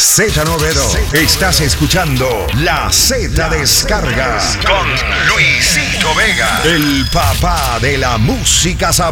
Z92. Estás escuchando La Z Descarga con Luisito Vega, el papá de la música sabrosa.